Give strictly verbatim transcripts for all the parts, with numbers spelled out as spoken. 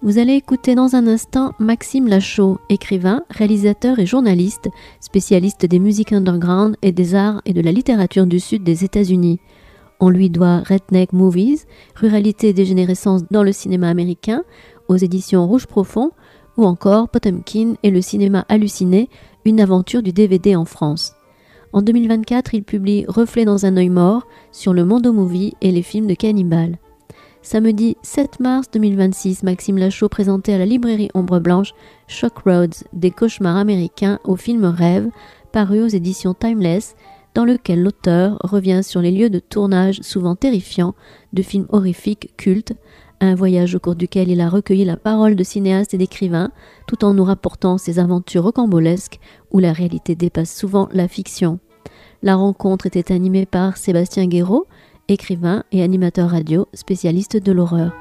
Vous allez écouter dans un instant Maxime Lachaud, écrivain, réalisateur et journaliste, spécialiste des musiques underground et des arts et de la littérature du sud des États-Unis. On lui doit Redneck Movies, Ruralité et dégénérescence dans le cinéma américain, aux éditions Rouge Profond, ou encore Potemkin et le cinéma halluciné, une aventure du D V D en France. En deux mille vingt-quatre, il publie Reflet dans un œil mort sur le Mondo Movie et les films de cannibales. Samedi sept mars deux mille vingt-six, Maxime Lachaud présentait à la librairie Ombre Blanche Shock Roads, des cauchemars américains au film Rêve, paru aux éditions Timeless, dans lequel l'auteur revient sur les lieux de tournage souvent terrifiants de films horrifiques cultes, un voyage au cours duquel il a recueilli la parole de cinéastes et d'écrivains, tout en nous rapportant ses aventures rocambolesques où la réalité dépasse souvent la fiction. La rencontre était animée par Sébastien Guéraud, écrivain et animateur radio spécialiste de l'horreur.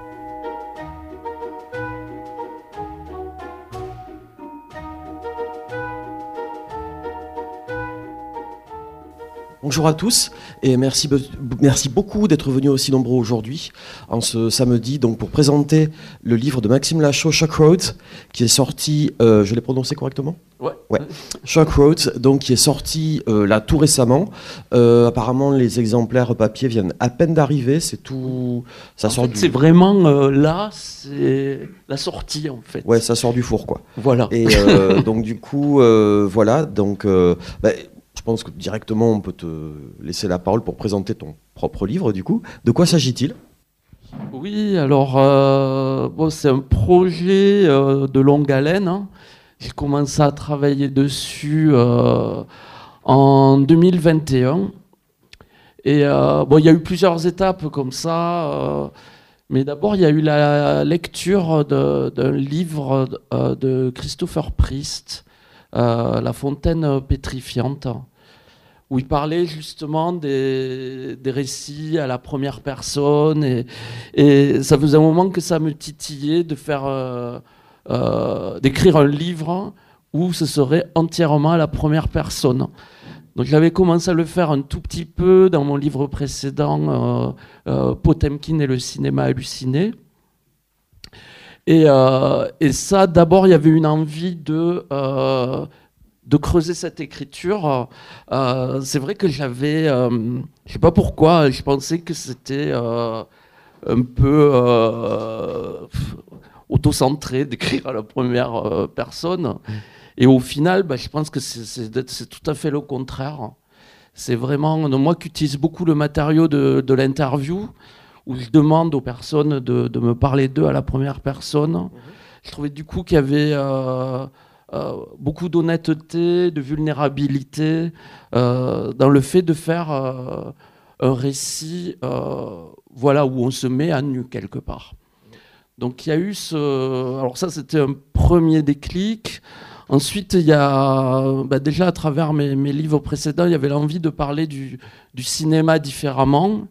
Bonjour à tous et merci, be- merci beaucoup d'être venus aussi nombreux aujourd'hui en ce samedi donc pour présenter le livre de Maxime Lachaud, Shock Roads, qui est sorti, euh, je l'ai prononcé correctement ? Ouais. Ouais. Shock Roads, donc qui est sorti euh, là tout récemment. Euh, apparemment les exemplaires papier viennent à peine d'arriver, c'est tout. Ça en sort fait, du. C'est vraiment euh, là, c'est la sortie en fait. Ouais, ça sort du four quoi. Voilà. Et euh, donc du coup, euh, voilà, donc. Euh, bah, Je pense que directement, on peut te laisser la parole pour présenter ton propre livre, du coup. De quoi s'agit-il ? Oui, alors, euh, bon, c'est un projet euh, de longue haleine. Hein. J'ai commencé à travailler dessus euh, en deux mille vingt et un. Et euh, bon, il y a eu plusieurs étapes comme ça. Euh, mais d'abord, il y a eu la lecture de, d'un livre de, de Christopher Priest, euh, La fontaine pétrifiante, où il parlait justement des, des récits à la première personne. Et, et ça faisait un moment que ça me titillait de faire, euh, euh, d'écrire un livre où ce serait entièrement à la première personne. Donc j'avais commencé à le faire un tout petit peu dans mon livre précédent, euh, euh, Potemkin et le cinéma halluciné. Et, euh, et ça, d'abord, il y avait une envie de... Euh, de creuser cette écriture. Euh, c'est vrai que j'avais, euh, je sais pas pourquoi, je pensais que c'était euh, un peu euh, auto-centré d'écrire à la première euh, personne. Et au final, bah, je pense que c'est, c'est, c'est tout à fait le contraire. C'est vraiment, moi qui utilise beaucoup le matériau de, de l'interview, où je demande aux personnes de, de me parler d'eux à la première personne. Mmh. Je trouvais du coup qu'il y avait... Euh, Euh, beaucoup d'honnêteté, de vulnérabilité euh, dans le fait de faire euh, un récit euh, voilà, où on se met à nu quelque part. Donc il y a eu ce... Alors ça, c'était un premier déclic. Ensuite, il y a... Bah, déjà, à travers mes, mes livres précédents, il y avait l'envie de parler du, du cinéma différemment.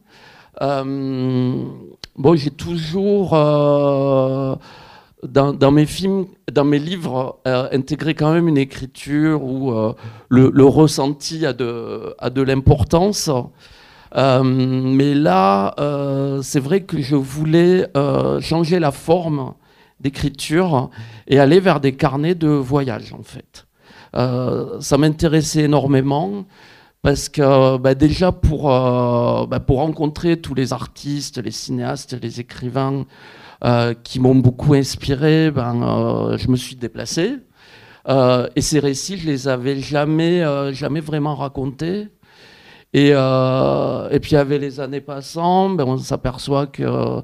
Euh, bon, j'ai toujours... Euh, Dans, dans mes films, dans mes livres, euh, intégrer quand même une écriture où euh, le, le ressenti a de, a de l'importance. Euh, mais là, euh, c'est vrai que je voulais euh, changer la forme d'écriture et aller vers des carnets de voyage, en fait. Euh, ça m'intéressait énormément parce que bah, déjà pour, euh, bah, pour rencontrer tous les artistes, les cinéastes, les écrivains, Euh, qui m'ont beaucoup inspiré, ben, euh, je me suis déplacé. Euh, et ces récits, je les avais jamais, euh, jamais vraiment racontés. Et, euh, et puis, avec les années passant, ben, on s'aperçoit que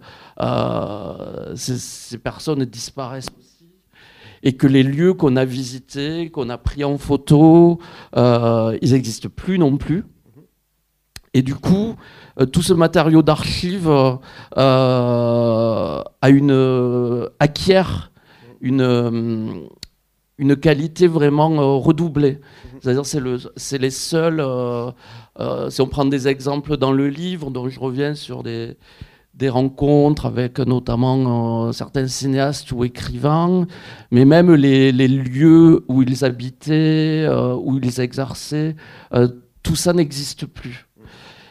euh, ces, ces personnes disparaissent aussi. Et que les lieux qu'on a visités, qu'on a pris en photo, euh, ils n'existent plus non plus. Et du coup, euh, tout ce matériau d'archives euh, a une, euh, acquiert une, euh, une qualité vraiment euh, redoublée. C'est-à-dire c'est le, c'est les seuls... Euh, euh, si on prend des exemples dans le livre, dont je reviens sur des, des rencontres avec notamment euh, certains cinéastes ou écrivains, mais même les, les lieux où ils habitaient, euh, où ils exerçaient, euh, tout ça n'existe plus.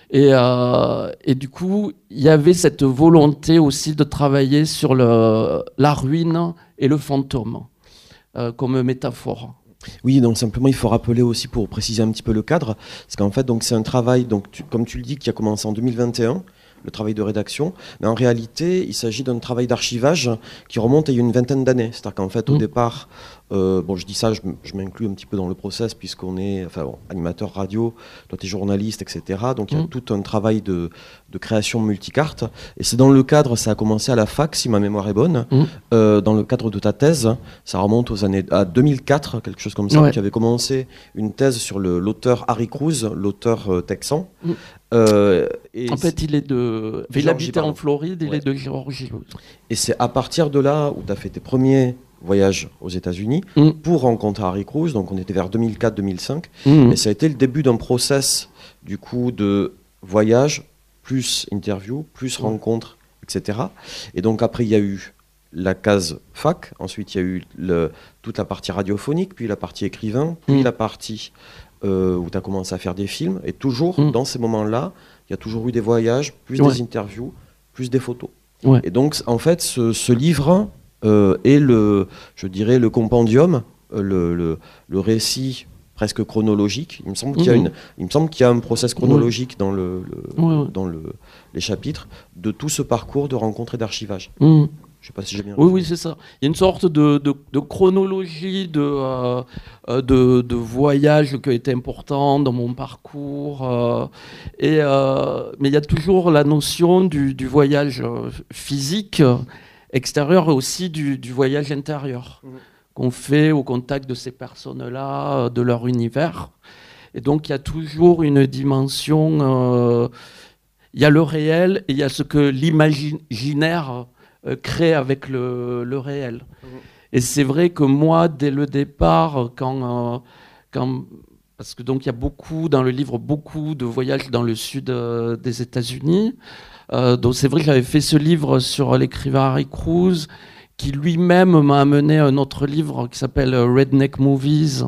Et, euh, et du coup, il y avait cette volonté aussi de travailler sur le, la ruine et le fantôme euh, comme métaphore. Oui, donc simplement il faut rappeler aussi pour préciser un petit peu le cadre, parce qu'en fait donc c'est un travail, donc tu, comme tu le dis, qui a commencé en deux mille vingt et un, le travail de rédaction, mais en réalité il s'agit d'un travail d'archivage qui remonte à il y a une vingtaine d'années. C'est-à-dire qu'en fait au mmh. départ, euh, bon je dis ça, je, je m'inclus un petit peu dans le process puisqu'on est enfin, bon, animateur radio, toi tu es journaliste, et cetera. Donc il y a mmh. tout un travail de, de création multicarte, et c'est dans le cadre, ça a commencé à la fac si ma mémoire est bonne, mmh. euh, dans le cadre de ta thèse, ça remonte aux années, à deux mille quatre, quelque chose comme ça, ouais. Tu avais commencé une thèse sur le, l'auteur Harry Crews, l'auteur euh, texan. Mmh. Euh, et en fait, il est de. Il habitait en Floride, il ouais. est de Géorgie. Et c'est à partir de là où tu as fait tes premiers voyages aux États-Unis mm. pour rencontrer Harry Crews. Donc, on était vers deux mille quatre deux mille cinq. Mm. Et ça a été le début d'un process, du coup, de voyage, plus interview, plus mm. rencontre, et cetera. Et donc, après, il y a eu la case fac. Ensuite, il y a eu le, toute la partie radiophonique, puis la partie écrivain, puis mm. la partie. Euh, où tu as commencé à faire des films, et toujours mmh. dans ces moments-là, il y a toujours eu des voyages, plus ouais. des interviews, plus des photos. Ouais. Et donc, en fait, ce, ce livre euh, est le, je dirais, le compendium, euh, le, le, le récit presque chronologique. Il me semble qu'il y a, une, il me semble qu'il y a un process chronologique ouais. dans, le, le, ouais. dans le, les chapitres de tout ce parcours de rencontres et d'archivage. Mmh. Je sais pas si j'ai bien oui, oui, c'est ça. Il y a une sorte de, de, de chronologie de, euh, de, de voyage qui a été important dans mon parcours. Euh, et, euh, mais il y a toujours la notion du, du voyage physique extérieur et aussi du, du voyage intérieur mmh. qu'on fait au contact de ces personnes-là, de leur univers. Et donc, il y a toujours une dimension... Euh, il y a le réel et il y a ce que l'imaginaire... créé avec le, le réel. Mmh. Et c'est vrai que moi, dès le départ, quand, euh, quand parce que donc il y a beaucoup dans le livre beaucoup de voyages dans le sud euh, des États-Unis. Euh, donc c'est vrai que j'avais fait ce livre sur l'écrivain Harry Crews, qui lui-même m'a amené un autre livre qui s'appelle Redneck Movies,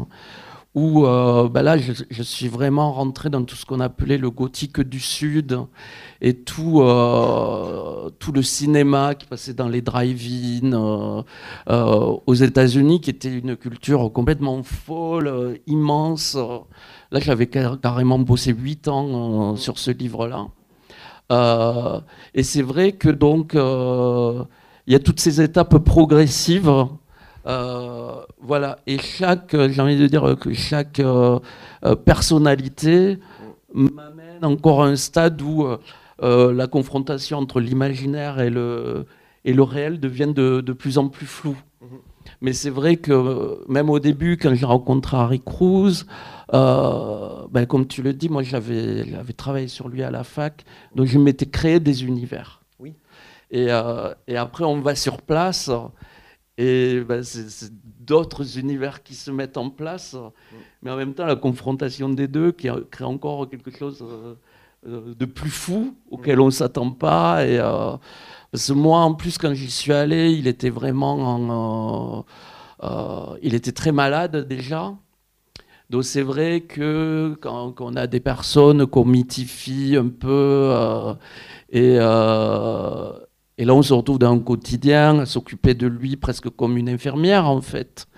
où euh, ben là, je, je suis vraiment rentré dans tout ce qu'on appelait le gothique du Sud et tout, euh, tout le cinéma qui passait dans les drive-in euh, euh, aux États-Unis, qui était une culture complètement folle, euh, immense. Là, j'avais carrément bossé huit ans euh, sur ce livre-là. Euh, et c'est vrai que donc, euh, il y a toutes ces étapes progressives. Euh, voilà, et chaque, j'ai envie de dire que chaque euh, euh, personnalité m'amène encore à un stade où euh, la confrontation entre l'imaginaire et le, et le réel devient de, de plus en plus floue. Mmh. Mais c'est vrai que même au début, quand j'ai rencontré Harry Crews, euh, ben, comme tu le dis, moi j'avais, j'avais travaillé sur lui à la fac, donc je m'étais créé des univers. Oui. Et, euh, et après, on va sur place. Et ben, c'est, c'est d'autres univers qui se mettent en place, mmh. mais en même temps, la confrontation des deux qui crée encore quelque chose euh, de plus fou, auquel mmh. on ne s'attend pas. Et, euh, parce que moi, en plus, quand j'y suis allé, il était vraiment en, euh, euh, il était très malade déjà. Donc c'est vrai que quand, quand on a des personnes qu'on mythifie un peu, euh, et... Euh, Et là, on se retrouve dans un quotidien, à s'occuper de lui presque comme une infirmière, en fait.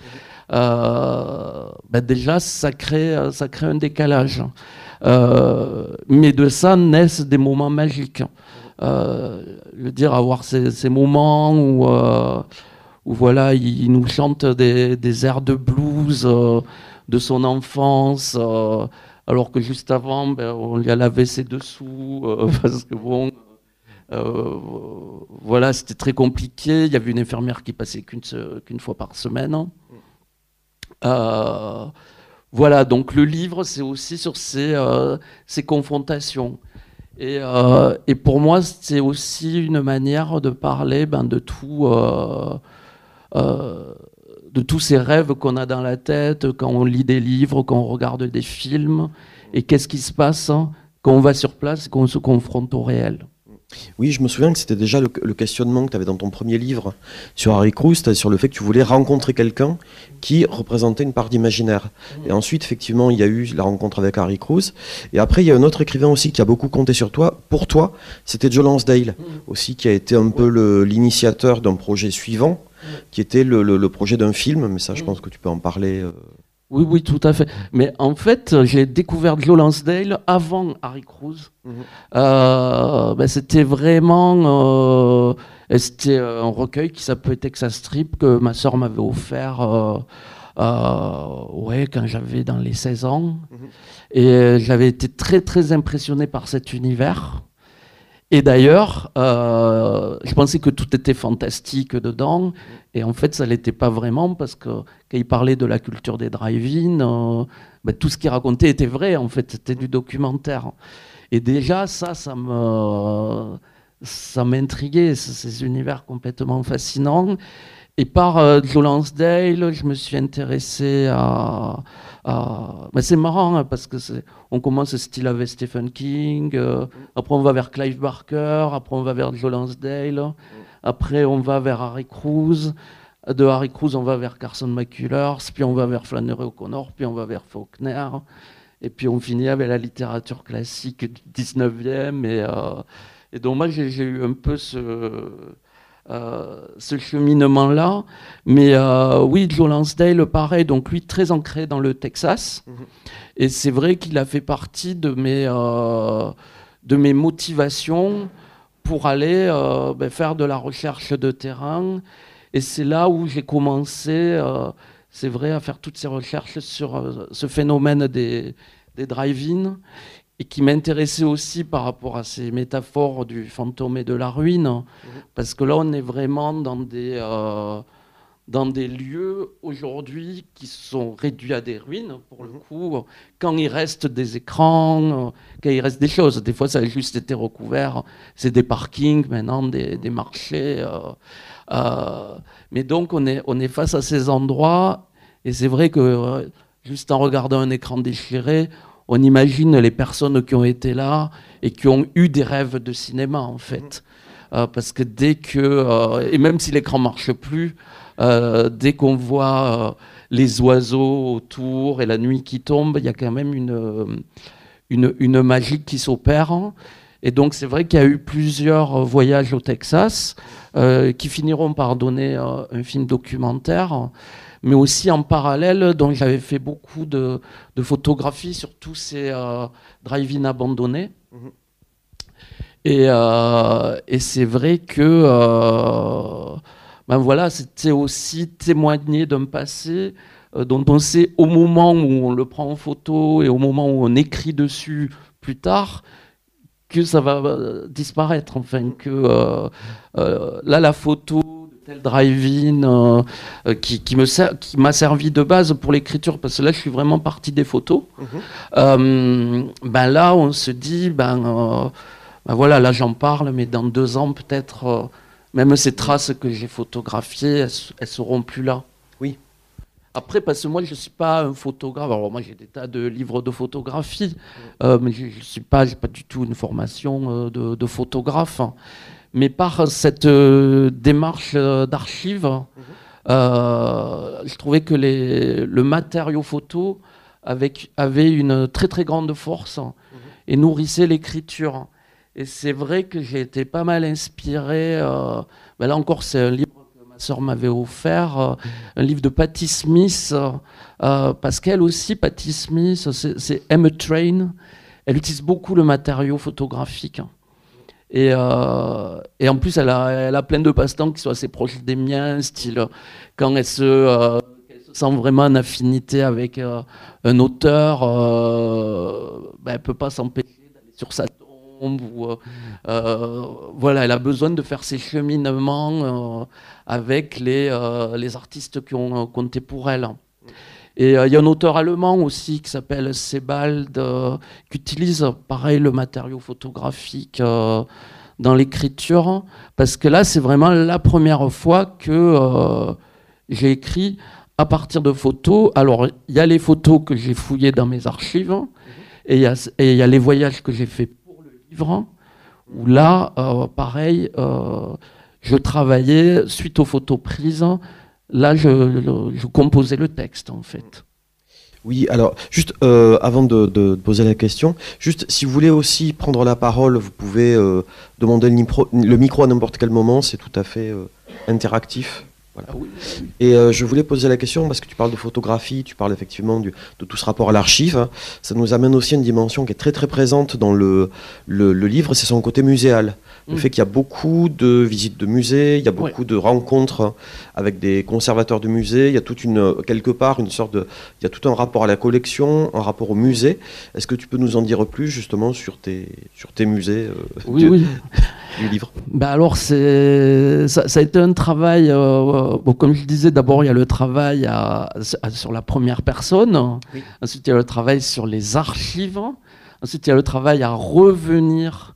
Euh, ben déjà, ça crée, ça crée un décalage. Euh, mais de ça naissent des moments magiques. Euh, je veux dire, avoir ces, ces moments où, euh, où voilà, il, il nous chante des, des airs de blues euh, de son enfance, euh, alors que juste avant, ben, on lui a lavé ses dessous, euh, parce que bon... Euh, voilà, c'était très compliqué. Il y avait une infirmière qui passait qu'une, qu'une fois par semaine. Euh, voilà, donc le livre, c'est aussi sur ces, euh, ces confrontations. Et, euh, et pour moi, c'est aussi une manière de parler ben, de tout, euh, euh, de tous ces rêves qu'on a dans la tête quand on lit des livres, quand on regarde des films. Et qu'est-ce qui se passe quand on va sur place et qu'on se confronte au réel. Oui, je me souviens que c'était déjà le, le questionnement que tu avais dans ton premier livre sur Harry Cruz, c'était sur le fait que tu voulais rencontrer quelqu'un qui représentait une part d'imaginaire. Et ensuite, effectivement, il y a eu la rencontre avec Harry Cruz. Et après, il y a un autre écrivain aussi qui a beaucoup compté sur toi. Pour toi, c'était Joe Lansdale, aussi, qui a été un peu le, l'initiateur d'un projet suivant, qui était le, le, le projet d'un film. Mais ça, je pense que tu peux en parler. Euh... Oui, oui, tout à fait. Mais en fait, j'ai découvert Joe Lansdale avant Harry Cruz. Mmh. Euh, ben, c'était vraiment... Euh, c'était un recueil qui s'appelait Texas Trip que ma sœur m'avait offert euh, euh, ouais, quand j'avais dans les seize ans. Mmh. Et j'avais été très, très impressionné par cet univers. Et d'ailleurs, euh, je pensais que tout était fantastique dedans, et en fait, ça ne l'était pas vraiment, parce que quand il parlait de la culture des drive-in, euh, ben, tout ce qu'il racontait était vrai, en fait, c'était du documentaire. Et déjà, ça, ça me, ça m'intriguait, ces univers complètement fascinants. Et par euh, Joe Lansdale, je me suis intéressé à... à... Ben, c'est marrant, hein, parce que c'est... on commence style avec Stephen King, euh, après on va vers Clive Barker, après on va vers Joe Lansdale, après on va vers Harry Cruz, de Harry Cruz on va vers Carson McCullers, puis on va vers Flannery O'Connor, puis on va vers Faulkner, et puis on finit avec la littérature classique du dix-neuvième. Et, euh, et donc moi j'ai, j'ai eu un peu ce... Euh, ce cheminement-là, mais euh, oui, Joe Lansdale, pareil, donc lui très ancré dans le Texas, mmh. Et c'est vrai qu'il a fait partie de mes, euh, de mes motivations pour aller euh, ben, faire de la recherche de terrain, et c'est là où j'ai commencé, euh, c'est vrai, à faire toutes ces recherches sur euh, ce phénomène des, des drive-in, et qui m'intéressait aussi par rapport à ces métaphores du fantôme et de la ruine, mmh. Parce que là, on est vraiment dans des, euh, dans des lieux aujourd'hui qui sont réduits à des ruines, pour le coup, quand il reste des écrans, quand il reste des choses. Des fois, ça a juste été recouvert, c'est des parkings, maintenant, des, des marchés. Euh, euh, mais donc, on est, on est face à ces endroits, et c'est vrai que, euh, juste en regardant un écran déchiré, on imagine les personnes qui ont été là et qui ont eu des rêves de cinéma, en fait. Euh, parce que dès que, euh, et même si l'écran ne marche plus, euh, dès qu'on voit euh, les oiseaux autour et la nuit qui tombe, il y a quand même une, une, une magie qui s'opère. Et donc c'est vrai qu'il y a eu plusieurs voyages au Texas euh, qui finiront par donner euh, un film documentaire, mais aussi en parallèle, dont j'avais fait beaucoup de, de photographies sur tous ces euh, drive-in abandonnés. Mmh. Et, euh, et c'est vrai que euh, ben voilà, c'était aussi témoigner d'un passé euh, dont on sait au moment où on le prend en photo et au moment où on écrit dessus plus tard que ça va euh, disparaître. Enfin, que euh, euh, là, la photo tel drive-in euh, euh, qui, qui, me ser- qui m'a servi de base pour l'écriture, parce que là je suis vraiment parti des photos. Mmh. Euh, ben là on se dit ben, euh, ben voilà, là j'en parle, mais dans deux ans peut-être euh, même ces traces que j'ai photographiées elles, elles seront plus là. Oui. Après, parce que moi je suis pas un photographe, alors moi j'ai des tas de livres de photographie, mmh. euh, mais je, je suis pas j'ai pas du tout une formation euh, de, de photographe. Mais par cette euh, démarche euh, d'archives, mmh. euh, je trouvais que les, le matériau photo avec, avait une très très grande force, mmh. et nourrissait l'écriture. Et c'est vrai que j'ai été pas mal inspiré. Euh, ben là encore, c'est un livre que ma sœur m'avait offert, euh, un livre de Patti Smith, euh, parce qu'elle aussi, Patti Smith, c'est, c'est M Train. Elle utilise beaucoup le matériau photographique. Et, euh, et en plus, elle a, elle a plein de passe-temps qui sont assez proches des miens, style quand elle se, euh, elle se sent vraiment en affinité avec euh, un auteur, euh, ben, elle ne peut pas s'empêcher d'aller sur sa tombe. Ou, euh, euh, voilà, elle a besoin de faire ses cheminements euh, avec les, euh, les artistes qui ont compté pour elle. Et il euh, y a un auteur allemand aussi qui s'appelle Sebald, euh, qui utilise pareil le matériau photographique euh, dans l'écriture, parce que là c'est vraiment la première fois que euh, j'ai écrit à partir de photos. Alors il y a les photos que j'ai fouillées dans mes archives, mmh. et il y, y a les voyages que j'ai faits pour le livre, où là, euh, pareil, euh, je travaillais suite aux photos prises. Là, je, je composais le texte, en fait. Oui, alors, juste euh, avant de, de poser la question, juste si vous voulez aussi prendre la parole, vous pouvez euh, demander le micro, le micro à n'importe quel moment, c'est tout à fait euh, interactif. Voilà. Ah oui. Et euh, je voulais poser la question, parce que tu parles de photographie, tu parles effectivement du, de tout ce rapport à l'archive, hein. Ça nous amène aussi à une dimension qui est très très présente dans le, le, le livre, c'est son côté muséal. Le mmh. fait qu'il y a beaucoup de visites de musées, il y a beaucoup ouais. de rencontres avec des conservateurs de musées, il y a toute une, quelque part une sorte de, il y a tout un rapport à la collection, un rapport au musée. Est-ce que tu peux nous en dire plus justement sur tes, sur tes musées euh, oui, de, oui. du livre? Ben alors c'est, ça, ça a été un travail, euh, bon, comme je disais, d'abord il y a le travail à, à, sur la première personne, oui. Ensuite il y a le travail sur les archives, ensuite il y a le travail à revenir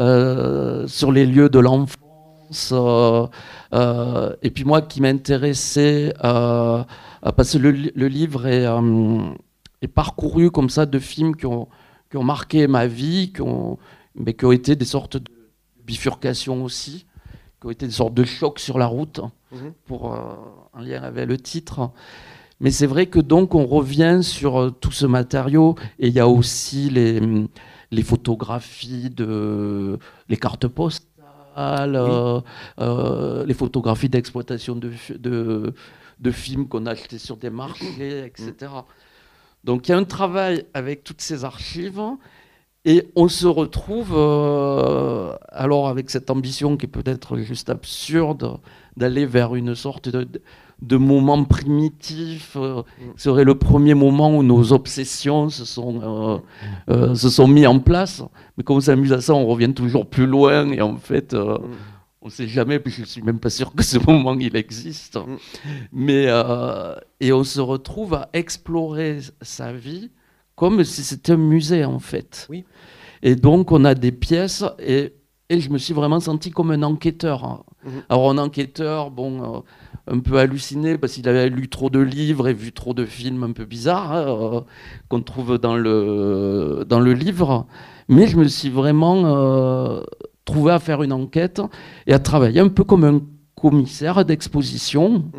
Euh, sur les lieux de l'enfance, euh, euh, et puis moi qui m'intéressais, euh, parce que le, le livre est, euh, est parcouru comme ça de films qui ont, qui ont marqué ma vie, qui ont, mais qui ont été des sortes de bifurcations aussi, qui ont été des sortes de chocs sur la route, mmh. pour, euh, en lien avec le titre. Mais c'est vrai que donc on revient sur euh, tout ce matériau, et il y a aussi les... les photographies, de, les cartes postales, oui. euh, euh, les photographies d'exploitation de, de, de films qu'on a achetés sur des marchés, et cetera. Donc il y a un travail avec toutes ces archives, et on se retrouve, euh, alors avec cette ambition qui est peut-être juste absurde, d'aller vers une sorte de... de de moments primitifs, euh, serait le premier moment où nos obsessions se sont, euh, euh, se sont mis en place. Mais comme on s'amuse à ça, on revient toujours plus loin, et en fait, euh, on ne sait jamais, puis je ne suis même pas sûr que ce moment, il existe. Mais, euh, et on se retrouve à explorer sa vie comme si c'était un musée, en fait. Oui. Et donc, on a des pièces, et, et je me suis vraiment senti comme un enquêteur. Hein. Mmh. Alors, un enquêteur, bon... Euh, un peu halluciné parce qu'il avait lu trop de livres et vu trop de films un peu bizarres, hein, euh, qu'on trouve dans le, dans le livre. Mais je me suis vraiment euh, trouvé à faire une enquête et à travailler un peu comme un commissaire d'exposition. Mmh.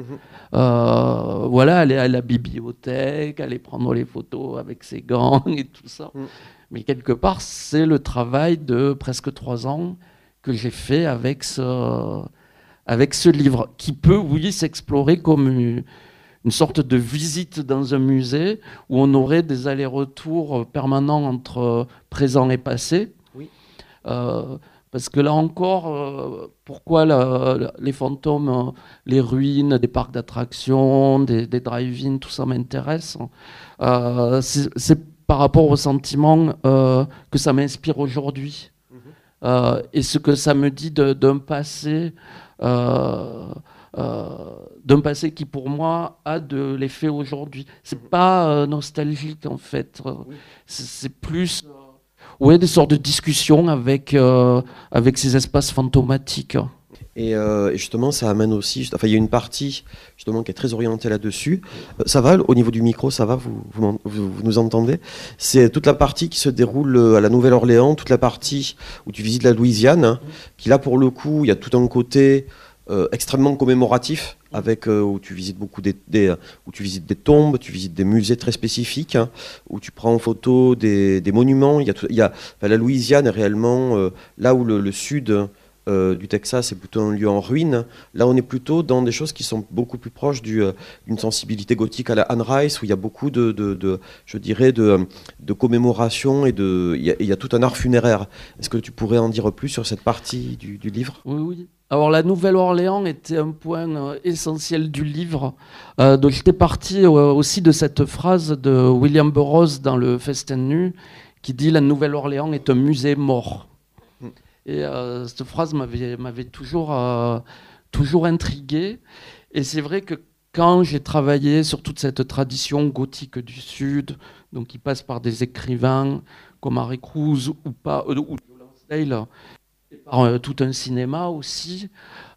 Euh, voilà, aller à la bibliothèque, aller prendre les photos avec ses gants et tout ça. Mmh. Mais quelque part, c'est le travail de presque trois ans que j'ai fait avec ce... avec ce livre, qui peut, oui, s'explorer comme une, une sorte de visite dans un musée, où on aurait des allers-retours permanents entre présent et passé. Oui. Euh, parce que là encore, euh, pourquoi la, la, les fantômes, euh, les ruines des parcs d'attractions, des, des drive-in, tout ça m'intéresse, euh, c'est, c'est par rapport au sentiment euh, que ça m'inspire aujourd'hui. Mmh. Euh, et ce que ça me dit de, d'un passé... Euh, euh, d'un passé qui pour moi a de l'effet aujourd'hui. C'est pas euh, nostalgique en fait, oui. c'est, c'est plus euh, ouais, des sortes de discussions avec, euh, avec ces espaces fantomatiques. Et euh, justement, ça amène aussi, enfin il y a une partie justement qui est très orientée là-dessus. Euh, ça va, au niveau du micro, ça va, vous, vous, vous, vous nous entendez? C'est toute la partie qui se déroule à la Nouvelle-Orléans, toute la partie où tu visites la Louisiane, hein, qui là pour le coup, il y a tout un côté euh, extrêmement commémoratif, avec euh, où tu visites beaucoup des, des, où tu visites des tombes, tu visites des musées très spécifiques, hein, où tu prends en photo des, des monuments. Il y a, tout, il y a enfin, la Louisiane est réellement euh, là où le, le sud Euh, du Texas est plutôt un lieu en ruine. Là, on est plutôt dans des choses qui sont beaucoup plus proches du, euh, d'une sensibilité gothique à la Anne Rice, où il y a beaucoup de, de, de je dirais, de, de commémoration et de, il y, a, il y a tout un art funéraire. Est-ce que tu pourrais en dire plus sur cette partie du, du livre ? Oui, oui. Alors, la Nouvelle-Orléans était un point euh, essentiel du livre. Euh, donc, j'étais parti euh, aussi de cette phrase de William Burroughs dans Le Festin de Nu, qui dit « La Nouvelle-Orléans est un musée mort ». Et euh, cette phrase m'avait, m'avait toujours, euh, toujours intrigué. Et c'est vrai que quand j'ai travaillé sur toute cette tradition gothique du Sud, donc qui passe par des écrivains comme Harry Cruz ou, pas, euh, ou Lansdale, et par euh, tout un cinéma aussi,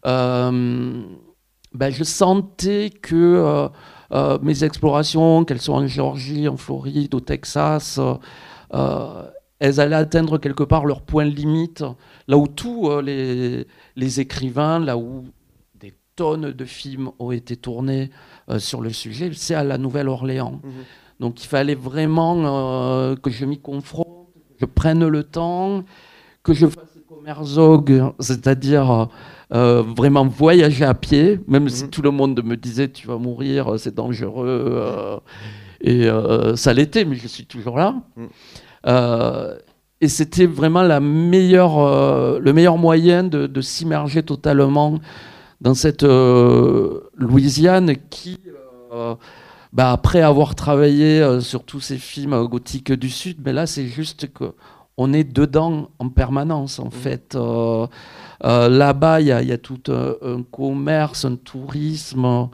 euh, ben, je sentais que euh, euh, mes explorations, qu'elles soient en Géorgie, en Floride, au Texas, euh, elles allaient atteindre quelque part leur point limite, là où tous euh, les, les écrivains, là où des tonnes de films ont été tournés euh, sur le sujet, c'est à la Nouvelle-Orléans. Mmh. Donc il fallait vraiment euh, que je m'y confronte, que je prenne le temps, que je fasse le commerzog, c'est-à-dire euh, vraiment voyager à pied, même mmh. si tout le monde me disait tu vas mourir, c'est dangereux, euh, et euh, ça l'était, mais je suis toujours là. Mmh. Euh, et c'était vraiment la meilleure, euh, le meilleur moyen de, de s'immerger totalement dans cette euh, Louisiane qui... Euh, Bah après avoir travaillé euh, sur tous ces films euh, gothiques du Sud, mais là c'est juste qu'on est dedans en permanence en mmh. fait. Euh, euh, là-bas il y, y a tout un, un commerce, un tourisme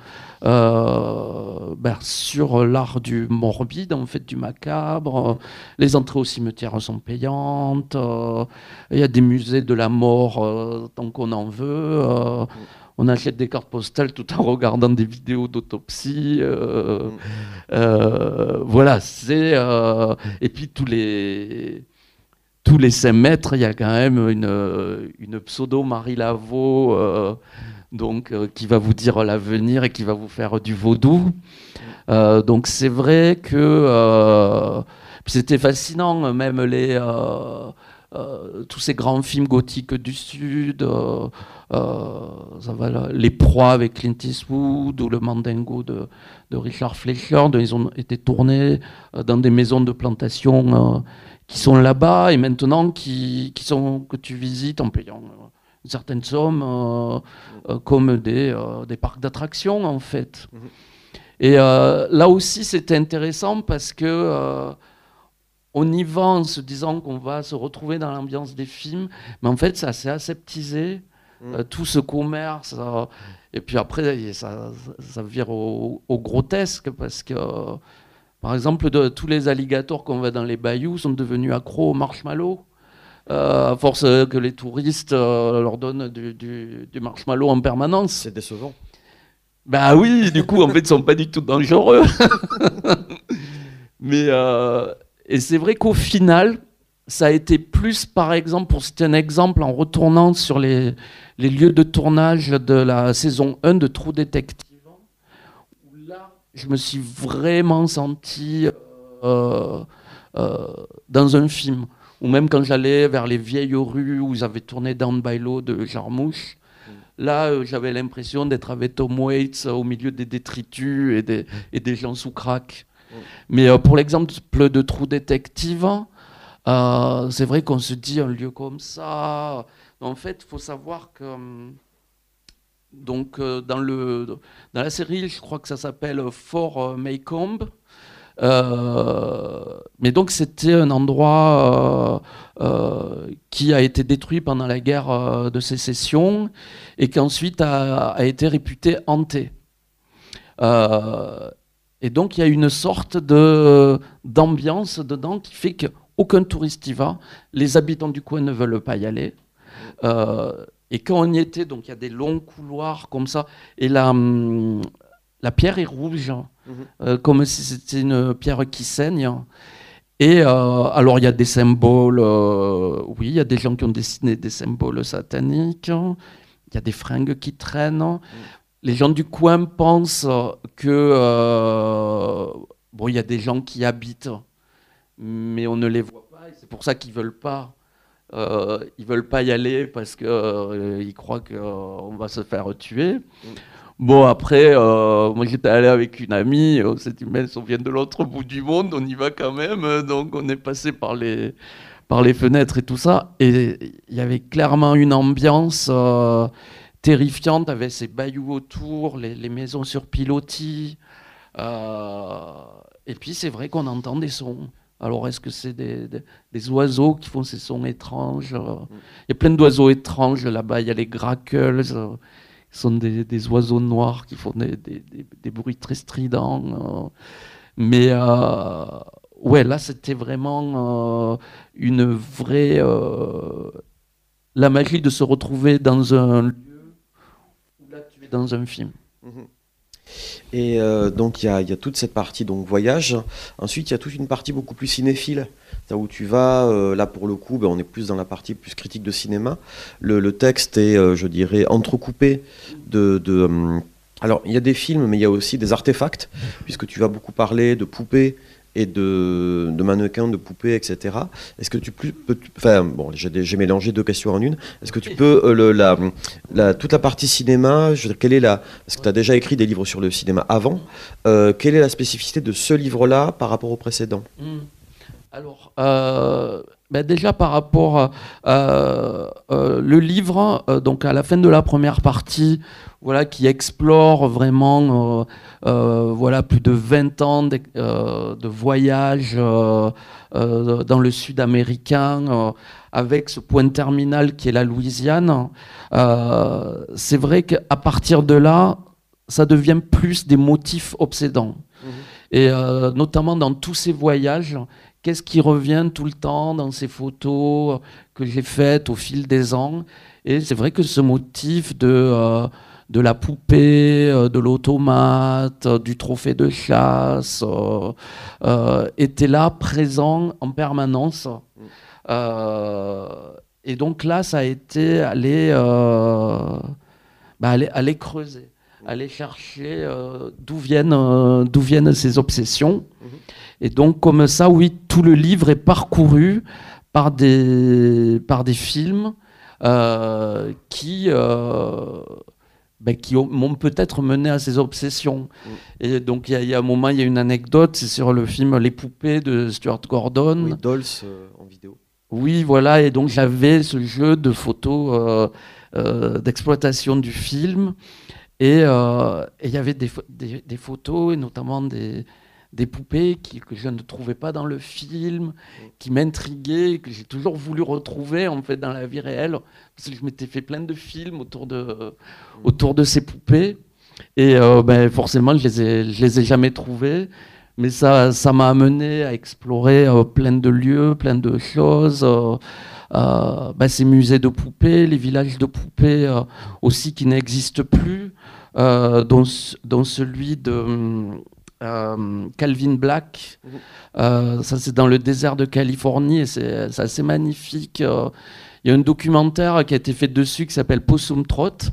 euh, ben, sur l'art du morbide, en fait, du macabre. Les entrées au cimetière sont payantes. Euh, il y a des musées de la mort euh, tant qu'on en veut. Euh, mmh. On achète des cartes postales tout en regardant des vidéos d'autopsie. Euh, mmh. euh, voilà, c'est... Euh, et puis tous les, tous les cinq mètres, il y a quand même une, une pseudo Marie Laveau euh, donc, euh, qui va vous dire l'avenir et qui va vous faire du vaudou. Euh, donc c'est vrai que euh, c'était fascinant, même les... Euh, Euh, tous ces grands films gothiques du Sud, euh, euh, ça va là, Les Proies avec Clint Eastwood ou Le Mandingo de, de Richard Fleischer, ils ont été tournés euh, dans des maisons de plantation euh, qui sont là-bas et maintenant qui, qui sont, que tu visites en payant euh, une certaine somme euh, euh, comme des, euh, des parcs d'attractions en fait. Mmh. Et euh, là aussi c'était intéressant parce que euh, on y va en se disant qu'on va se retrouver dans l'ambiance des films, mais en fait, c'est assez aseptisé, mmh. euh, tout ce commerce. Euh, et puis après, ça, ça vire au, au grotesque, parce que, euh, par exemple, de, tous les alligators qu'on voit dans les bayous sont devenus accros au marshmallow. Euh, à force que les touristes euh, leur donnent du, du, du marshmallow en permanence. C'est décevant. Ben oui, du coup, en fait, ils ne sont pas du tout dangereux. Mais... Euh, Et c'est vrai qu'au final, ça a été plus, par exemple, pour citer un exemple, en retournant sur les, les lieux de tournage de la saison un de True Detective, où là, je me suis vraiment senti euh, euh, dans un film. Ou même quand j'allais vers les vieilles rues où j'avais tourné Down by Law de Jarmusch, mmh. là, euh, j'avais l'impression d'être avec Tom Waits au milieu des détritus et des, et des gens sous crack. Mais euh, pour l'exemple de True Detective, euh, c'est vrai qu'on se dit un lieu comme ça. En fait, il faut savoir que donc, euh, dans, le, dans la série, je crois que ça s'appelle Fort Maycomb. Euh, mais donc, c'était un endroit euh, euh, qui a été détruit pendant la guerre euh, de sécession et qui ensuite a, a été réputé hanté. Euh, Et donc, il y a une sorte de, d'ambiance dedans qui fait qu'aucun touriste y va. Les habitants du coin ne veulent pas y aller. Euh, et quand on y était, donc il y a des longs couloirs comme ça. Et la, la pierre est rouge, mmh. euh, comme si c'était une pierre qui saigne. Et euh, alors, il y a des symboles. Euh, oui, il y a des gens qui ont dessiné des symboles sataniques. Il y a des fringues qui traînent. Mmh. Les gens du coin pensent que euh, bon, il y a des gens qui habitent, mais on ne les voit pas. Et c'est pour ça qu'ils veulent pas. Euh, ils veulent pas y aller parce que euh, ils croient qu'on euh, va se faire tuer. Mm. Bon après, euh, moi j'étais allé avec une amie. On s'est dit mais on vient de l'autre bout du monde, on y va quand même. Donc on est passé par les par les fenêtres et tout ça. Et il y avait clairement une ambiance. Euh, terrifiante avec ces bayous autour, les, les maisons sur pilotis. Euh, et puis c'est vrai qu'on entend des sons. Alors est-ce que c'est des, des, des oiseaux qui font ces sons étranges? Il y a plein d'oiseaux étranges là-bas. Il y a les grackles, euh, qui sont des, des oiseaux noirs qui font des, des, des, des bruits très stridents. Euh. Mais euh, ouais, là c'était vraiment euh, une vraie... Euh, la magie de se retrouver dans un lieu dans un film. Mmh. Et euh, donc il y a, y a toute cette partie donc voyage. Ensuite il y a toute une partie beaucoup plus cinéphile, là où tu vas, euh, là pour le coup, ben, on est plus dans la partie plus critique de cinéma. Le, le texte est, euh, je dirais, entrecoupé de... de hum, alors il y a des films, mais il y a aussi des artefacts, puisque tu vas beaucoup parler de poupées et de, de mannequins, de poupées, et cetera. Est-ce que tu peux... Enfin, bon, j'ai, j'ai mélangé deux questions en une. Est-ce que tu peux... Euh, le, la, la, toute la partie cinéma, je veux dire, quelle est la... Parce que tu as déjà écrit des livres sur le cinéma avant. Euh, quelle est la spécificité de ce livre-là par rapport au précédent ? Mmh. Alors, euh, ben déjà par rapport à euh, euh, le livre, euh, donc à la fin de la première partie, voilà, qui explore vraiment euh, euh, voilà, plus de vingt ans de, euh, de voyage euh, euh, dans le sud américain, euh, avec ce point terminal qui est la Louisiane. Euh, c'est vrai qu'à partir de là, ça devient plus des motifs obsédants. Mmh. Et euh, notamment dans tous ces voyages, qu'est-ce qui revient tout le temps dans ces photos que j'ai faites au fil des ans? Et c'est vrai que ce motif de... Euh, de la poupée, euh, de l'automate, euh, du trophée de chasse, euh, euh, était là, présent en permanence. Euh, et donc là, ça a été aller, euh, bah, aller, aller creuser, aller chercher euh, d'où viennent, euh, d'où viennent ces obsessions. Et donc comme ça, oui, tout le livre est parcouru par des, par des films euh, qui... Euh, Ben, qui m'ont peut-être mené à ces obsessions. Mm. Et donc, il y, y a un moment, il y a une anecdote, c'est sur le film Les Poupées de Stuart Gordon. Oui, Dolls euh, en vidéo. Oui, voilà, et donc j'avais ce jeu de photos euh, euh, d'exploitation du film, et il euh, y avait des, des, des photos, et notamment des, des poupées qui, que je ne trouvais pas dans le film, mm. qui m'intriguaient, que j'ai toujours voulu retrouver en fait dans la vie réelle, parce que je m'étais fait plein de films autour de, euh, mm. autour de ces poupées, et euh, ben, forcément je les ai, je les ai jamais trouvées, mais ça, ça m'a amené à explorer euh, plein de lieux, plein de choses, euh, euh, ben, ces musées de poupées, les villages de poupées euh, aussi qui n'existent plus, euh, dont, dont celui de... Euh, Calvin Black, mmh. euh, ça c'est dans le désert de Californie et c'est, c'est assez magnifique. Euh, il y a un documentaire qui a été fait dessus qui s'appelle Possum Trot.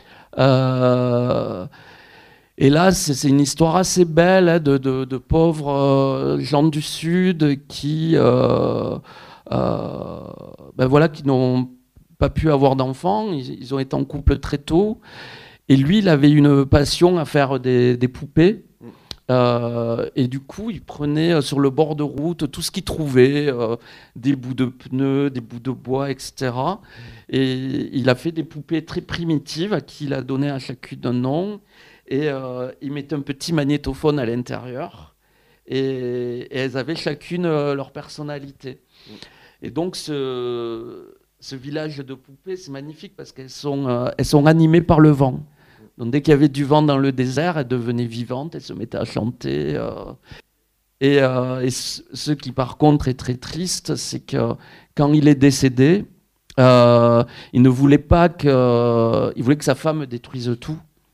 Euh, et là, c'est, c'est une histoire assez belle hein, de, de, de pauvres euh, gens du Sud qui, euh, euh, ben voilà, qui n'ont pas pu avoir d'enfants. Ils, ils ont été en couple très tôt. Et lui, il avait une passion à faire des, des poupées. Euh, et du coup, il prenait euh, sur le bord de route tout ce qu'il trouvait, euh, des bouts de pneus, des bouts de bois, et cetera. Et il a fait des poupées très primitives à qui il a donné à chacune un nom. Et euh, il mettait un petit magnétophone à l'intérieur. Et, et elles avaient chacune euh, leur personnalité. Et donc, ce, ce village de poupées, c'est magnifique parce qu'elles sont, euh, elles sont animées par le vent. Donc dès qu'il y avait du vent dans le désert, elle devenait vivante, elle se mettait à chanter. Euh. Et, euh, et ce, ce qui par contre est très triste, c'est que quand il est décédé, euh, il ne voulait pas que, euh, il voulait que sa femme détruise tout.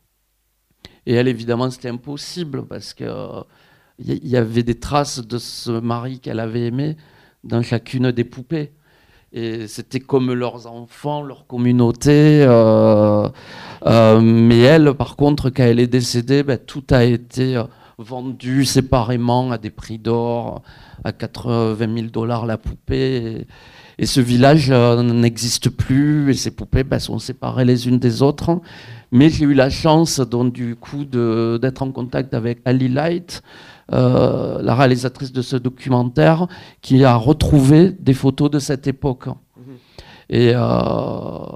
Et elle, évidemment, c'était impossible parce qu'il euh, y, y avait des traces de ce mari qu'elle avait aimé dans chacune des poupées. Et c'était comme leurs enfants, leur communauté. Euh, euh, mais elle, par contre, quand elle est décédée, ben, tout a été vendu séparément à des prix d'or, à quatre-vingt mille dollars la poupée. Et, et ce village euh, n'existe plus. Et ces poupées ben, sont séparées les unes des autres. Mais j'ai eu la chance, donc, du coup, de, d'être en contact avec Ali Light, Euh, la réalisatrice de ce documentaire, qui a retrouvé des photos de cette époque. Mmh. Et euh,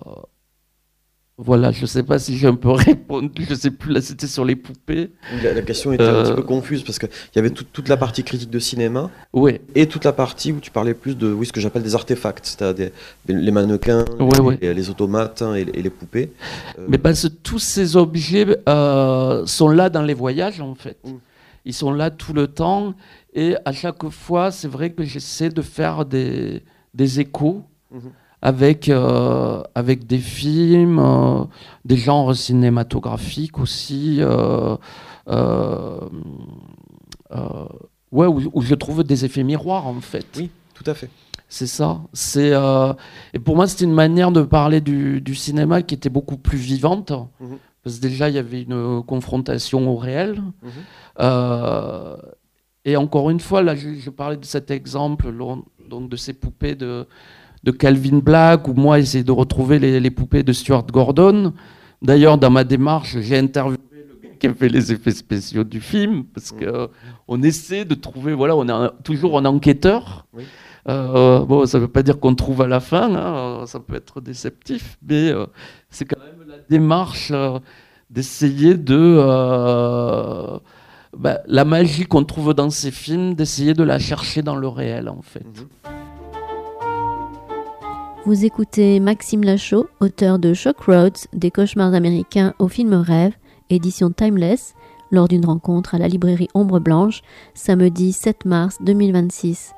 voilà, je ne sais pas si j'ai un peu répondu, je ne sais plus, là c'était sur les poupées. La, la question était euh, un petit peu confuse parce qu'il y avait tout, toute la partie critique de cinéma oui. et toute la partie où tu parlais plus de oui, ce que j'appelle des artefacts, c'est-à-dire des, les mannequins, ouais, les, ouais. Les, les automates hein, et, et les poupées. Euh... Mais parce que tous ces objets euh, sont là dans les voyages en fait. Mmh. Ils sont là tout le temps et à chaque fois, c'est vrai que j'essaie de faire des, des échos mmh. avec, euh, avec des films, euh, des genres cinématographiques aussi, euh, euh, euh, ouais, où, où je trouve des effets miroirs en fait. Oui, tout à fait. C'est ça. C'est, euh, et pour moi, c'était une manière de parler du, du cinéma qui était beaucoup plus vivante. Mmh. Parce que déjà, il y avait une confrontation au réel. Mmh. Euh, et encore une fois, là, je, je parlais de cet exemple, donc de ces poupées de, de Calvin Black, où moi, j'essaie de retrouver les, les poupées de Stuart Gordon. D'ailleurs, dans ma démarche, j'ai interviewé le gars qui a fait les effets spéciaux du film, parce qu'on mmh. essaie de trouver, voilà, on est un, toujours un enquêteur. Oui. Euh, bon, ça ne veut pas dire qu'on trouve à la fin, hein, ça peut être déceptif, mais euh, c'est quand même la démarche euh, d'essayer de... Euh, bah, la magie qu'on trouve dans ces films, d'essayer de la chercher dans le réel, en fait. Vous écoutez Maxime Lachaud, auteur de Shock Roads, des cauchemars américains au film Rêve, édition Timeless, lors d'une rencontre à la librairie Ombre Blanche, samedi sept mars deux mille vingt-six.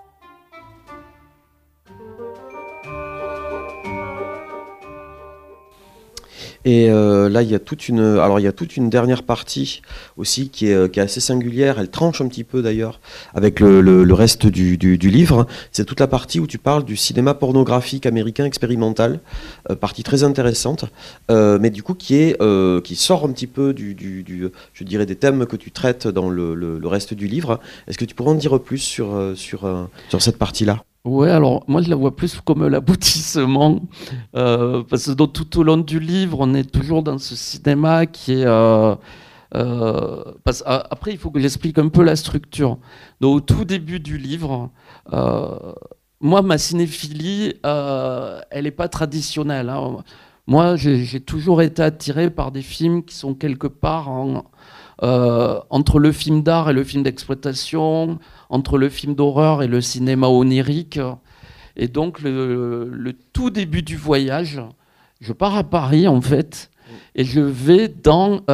Et euh, là, il y a toute une, alors il y a toute une dernière partie aussi qui est, qui est assez singulière. Elle tranche un petit peu d'ailleurs avec le, le, le reste du, du, du livre. C'est toute la partie où tu parles du cinéma pornographique américain expérimental, euh, partie très intéressante, euh, mais du coup qui est, euh, qui sort un petit peu du, du, du, je dirais des thèmes que tu traites dans le, le, le reste du livre. Est-ce que tu pourrais en dire plus sur sur sur cette partie-là? Ouais, alors moi je la vois plus comme l'aboutissement, euh, parce que donc, tout au long du livre, on est toujours dans ce cinéma qui est... Euh, euh, parce, après, il faut que j'explique un peu la structure. Donc au tout début du livre, euh, moi ma cinéphilie, euh, elle n'est pas traditionnelle. Hein. Moi j'ai, j'ai toujours été attiré par des films qui sont quelque part en... Euh, entre le film d'art et le film d'exploitation, entre le film d'horreur et le cinéma onirique. Et donc, le, le tout début du voyage, je pars à Paris, en fait, et je vais dans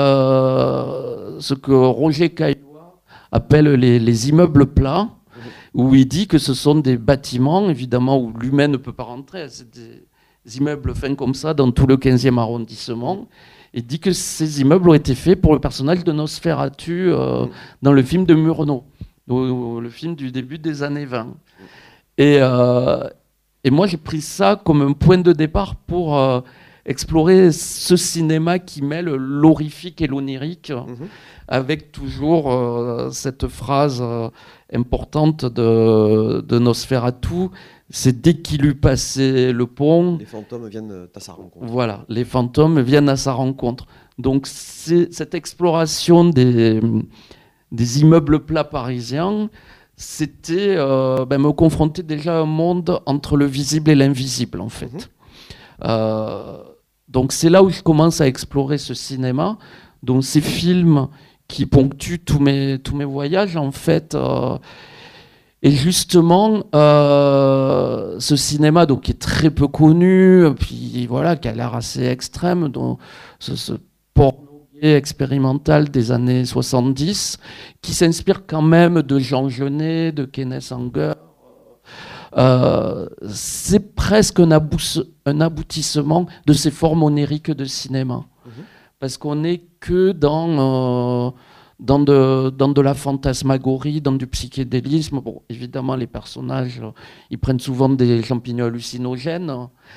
euh, ce que Roger Caillois appelle les, les immeubles plats, où il dit que ce sont des bâtiments, évidemment, où l'humain ne peut pas rentrer. C'est des immeubles fins comme ça, dans tout le quinzième arrondissement. Et dit que ces immeubles ont été faits pour le personnage de Nosferatu euh, mmh. dans le film de Murnau, le film du début des années vingt. Et, euh, et moi, j'ai pris ça comme un point de départ pour euh, explorer ce cinéma qui mêle l'horrifique et l'onirique, mmh. avec toujours euh, cette phrase euh, importante de, de Nosferatu. C'est dès qu'il eut passé le pont... Les fantômes viennent à sa rencontre. Voilà, les fantômes viennent à sa rencontre. Donc c'est cette exploration des, des immeubles plats parisiens, c'était euh, ben, me confronter déjà à un monde entre le visible et l'invisible, en fait. Mmh. Euh, donc c'est là où je commence à explorer ce cinéma. Donc ces films qui ponctuent tous mes, tous mes voyages, en fait... Euh, Et justement, euh, ce cinéma donc, qui est très peu connu, puis voilà, qui a l'air assez extrême, donc, ce, ce porno expérimental des années soixante-dix, qui s'inspire quand même de Jean Genet, de Kenneth Anger, euh, c'est presque un, abou- un aboutissement de ces formes oniriques de cinéma. Mmh. Parce qu'on n'est que dans... Euh, Dans de, dans de la fantasmagorie, dans du psychédélisme. Bon, évidemment, les personnages, ils prennent souvent des champignons hallucinogènes.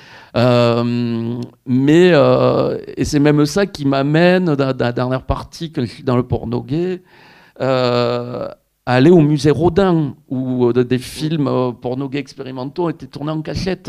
Euh, mais, euh, et c'est même ça qui m'amène, dans, dans la dernière partie, quand je suis dans le porno gay, euh, à aller au musée Rodin, où euh, des films euh, porno gays expérimentaux étaient tournés en cachette.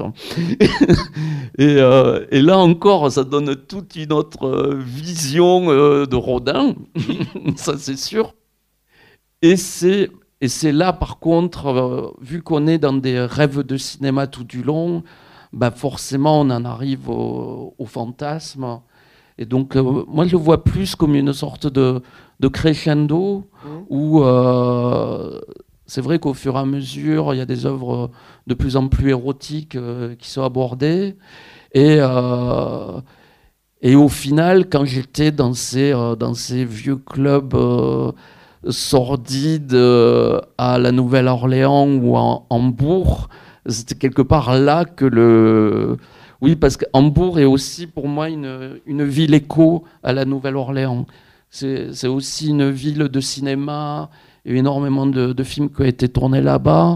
et, euh, et là encore, ça donne toute une autre euh, vision euh, de Rodin, ça c'est sûr. Et c'est, et c'est là, par contre, euh, vu qu'on est dans des rêves de cinéma tout du long, bah forcément on en arrive au, au fantasme. Et donc, euh, moi, je le vois plus comme une sorte de, de crescendo, mmh. où euh, c'est vrai qu'au fur et à mesure, il y a des œuvres de plus en plus érotiques euh, qui sont abordées. Et, euh, et au final, quand j'étais dans ces, euh, dans ces vieux clubs euh, sordides euh, à la Nouvelle-Orléans ou en Hambourg, c'était quelque part là que le... Oui, parce qu'Hambourg est aussi pour moi une, une ville écho à la Nouvelle-Orléans. C'est, c'est aussi une ville de cinéma, il y a eu énormément de, de films qui ont été tournés là-bas.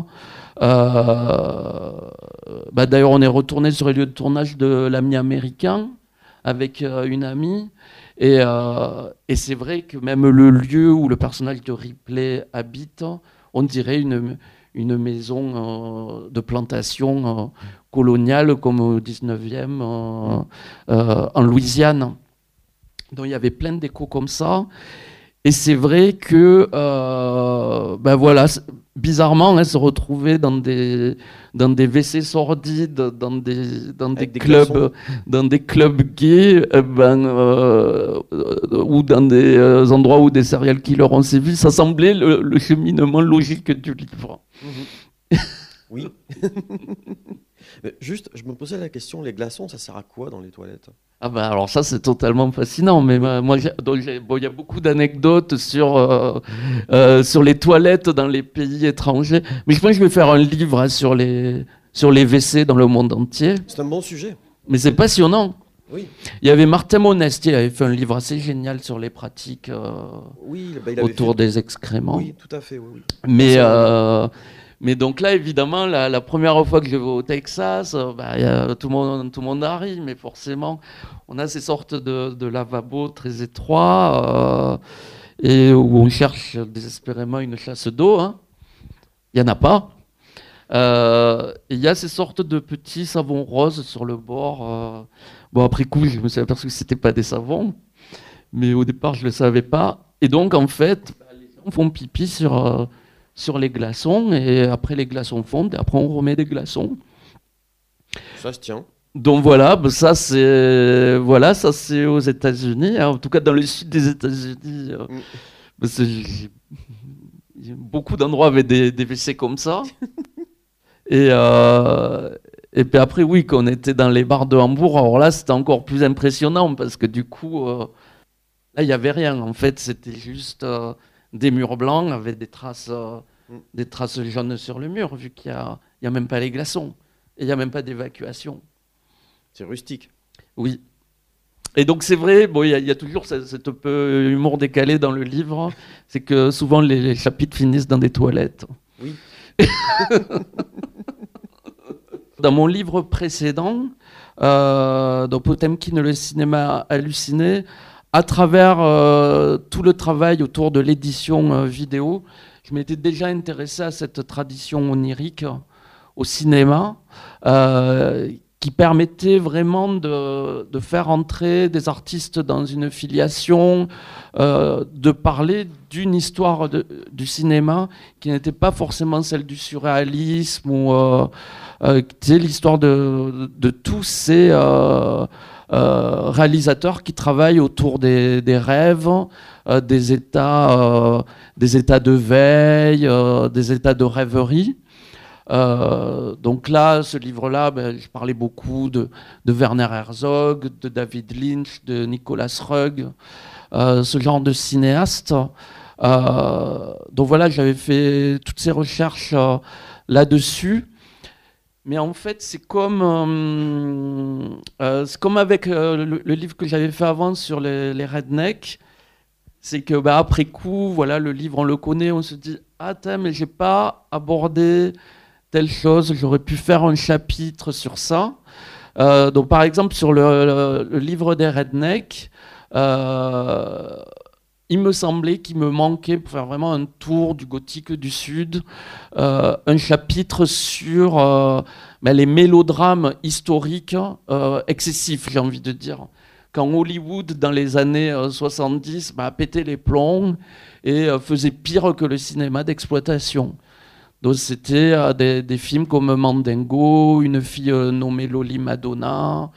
Euh, bah d'ailleurs, on est retourné sur les lieux de tournage de L'Ami américain avec euh, une amie. Et, euh, et c'est vrai que même le lieu où le personnage de Ripley habite, on dirait une, une maison euh, de plantation euh, coloniale comme au dix-neuvième euh, euh, en Louisiane. Donc il y avait plein d'échos comme ça. Et c'est vrai que, euh, ben voilà, bizarrement, hein, se retrouver dans des, dans des W C sordides, dans des, dans des, des clubs, dans des clubs gays, eh ben, euh, ou dans des euh, endroits où des serial killers ont sévi, ça semblait le, le cheminement logique du livre. Mmh. Oui. Mais juste, je me posais la question, les glaçons, ça sert à quoi dans les toilettes ? Ah ben alors ça c'est totalement fascinant, mais moi j'ai, donc j'ai, bon, il y a beaucoup d'anecdotes sur euh, euh, sur les toilettes dans les pays étrangers, mais je pense que je vais faire un livre hein, sur les sur les W C dans le monde entier. C'est un bon sujet. Mais c'est passionnant. Oui. Il y avait Martin Monestier, il avait fait un livre assez génial sur les pratiques euh, oui, bah, il avait autour fait... des excréments. Oui, tout à fait. Oui, oui. Mais euh, Mais donc là, évidemment, la, la première fois que je vais au Texas, euh, bah, y a, tout, le monde, tout le monde arrive, mais forcément, on a ces sortes de, de lavabos très étroits euh, et où on cherche désespérément une chasse d'eau. Hein. Il n'y en a pas. Euh, il y a ces sortes de petits savons roses sur le bord. Euh. Bon, après coup, je me suis aperçu que ce n'était pas des savons, mais au départ, je ne le savais pas. Et donc, en fait, bah, les gens font pipi sur... Euh, sur les glaçons, et après les glaçons fondent, et après on remet des glaçons. Ça se tient. Donc voilà, ça c'est voilà, ça c'est aux États-Unis, hein, en tout cas dans le sud des États-Unis. Euh, mm. Parce que j'ai, beaucoup d'endroits avaient des, des W C comme ça. et, euh, et puis après, oui, quand on était dans les bars de Hambourg, alors là c'était encore plus impressionnant, parce que du coup, euh, là il n'y avait rien. En fait, c'était juste... Euh, des murs blancs avec des traces, euh, mm. des traces jaunes sur le mur, vu qu'il n'y a, a même pas les glaçons. Et il n'y a même pas d'évacuation. C'est rustique. Oui. Et donc c'est vrai, il bon, y, y a toujours cette, cette peu humour décalé dans le livre, c'est que souvent les, les chapitres finissent dans des toilettes. Oui. Dans mon livre précédent, euh, dans Potemkin, le cinéma halluciné, à travers euh, tout le travail autour de l'édition euh, vidéo, je m'étais déjà intéressé à cette tradition onirique euh, au cinéma, euh, qui permettait vraiment de, de faire entrer des artistes dans une filiation, euh, de parler d'une histoire de, du cinéma qui n'était pas forcément celle du surréalisme, ou euh, euh, l'histoire de, de tous ces... Euh, Euh, réalisateurs qui travaillent autour des, des rêves, euh, des états, euh, des états de veille, euh, des états de rêverie. Euh, donc là, ce livre-là, ben, je parlais beaucoup de, de Werner Herzog, de David Lynch, de Nicolas Roeg, euh, ce genre de cinéaste. Euh, donc voilà, j'avais fait toutes ces recherches euh, là-dessus. Mais en fait, c'est comme, euh, euh, c'est comme avec euh, le, le livre que j'avais fait avant sur les, les rednecks. C'est que bah, après coup, voilà, le livre, on le connaît, on se dit « Ah, t'as, mais j'ai pas abordé telle chose, j'aurais pu faire un chapitre sur ça. Euh, » Donc par exemple, sur le, le, le livre des rednecks, euh, il me semblait qu'il me manquait, pour faire vraiment un tour du gothique du Sud, euh, un chapitre sur euh, ben, les mélodrames historiques euh, excessifs, j'ai envie de dire. Quand Hollywood, dans les années euh, soixante-dix, ben, pétait les plombs et euh, faisait pire que le cinéma d'exploitation. Donc c'était euh, des, des films comme Mandingo, Une fille euh, nommée Loli Madonna...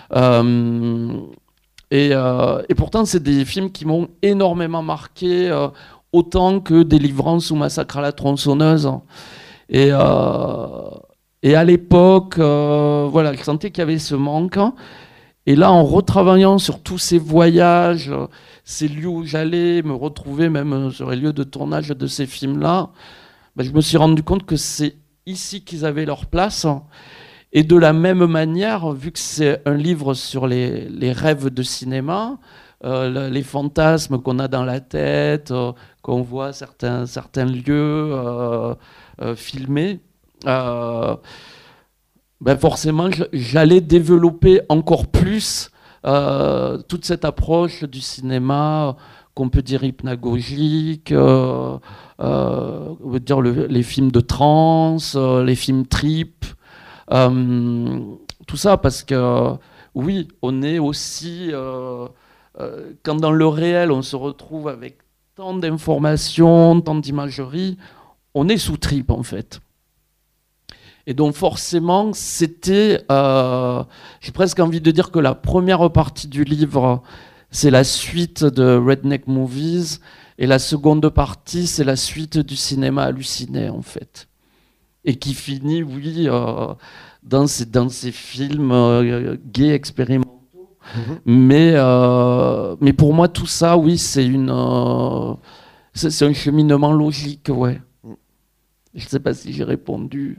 Euh, Et, euh, et pourtant, c'est des films qui m'ont énormément marqué, euh, autant que Délivrance ou Massacre à la tronçonneuse. Et, euh, et à l'époque, euh, voilà, je sentais qu'il y avait ce manque. Et là, en retravaillant sur tous ces voyages, ces lieux où j'allais me retrouver, même sur les lieux de tournage de ces films-là, ben, je me suis rendu compte que c'est ici qu'ils avaient leur place. Et de la même manière, vu que c'est un livre sur les, les rêves de cinéma, euh, les fantasmes qu'on a dans la tête, euh, qu'on voit certains, certains lieux euh, euh, filmés, euh, ben forcément, j'allais développer encore plus euh, toute cette approche du cinéma qu'on peut dire hypnagogique, euh, euh, on veut dire le, les films de trance, euh, les films trip, euh, tout ça parce que oui, on est aussi euh, euh, quand dans le réel on se retrouve avec tant d'informations, tant d'imagerie, on est sous trip en fait. Et donc forcément, c'était, euh, j'ai presque envie de dire que la première partie du livre, c'est la suite de Redneck Movies, et la seconde partie, c'est la suite du cinéma halluciné, en fait. Et qui finit, oui, euh, dans, ces, dans ces films euh, gays expérimentaux. Mm-hmm. Mais, euh, mais pour moi, tout ça, oui, c'est une, euh, c'est, c'est un cheminement logique, ouais. Mm. Je ne sais pas si j'ai répondu.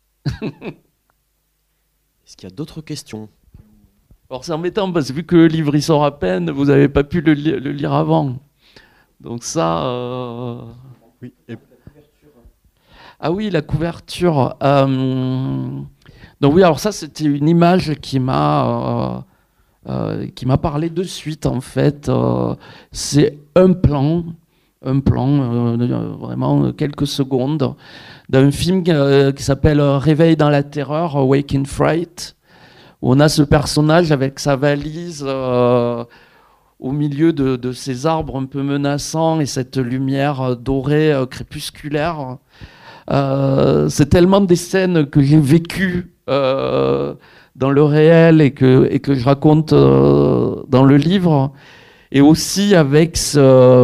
Est-ce qu'il y a d'autres questions? Alors c'est embêtant parce que vu que le livre il sort à peine, vous n'avez pas pu le, li- le lire avant. Donc ça... Euh... Oui. Et... Ah oui, la couverture. Euh... Donc oui, alors ça c'était une image qui m'a, euh, euh, qui m'a parlé de suite en fait. Euh, c'est un plan, un plan, euh, vraiment quelques secondes, d'un film euh, qui s'appelle Réveil dans la terreur, Wake in Fright, où on a ce personnage avec sa valise euh, au milieu de, de ces arbres un peu menaçants et cette lumière dorée euh, crépusculaire. Euh, c'est tellement des scènes que j'ai vécues euh, dans le réel et que, et que je raconte euh, dans le livre. Et aussi avec ce...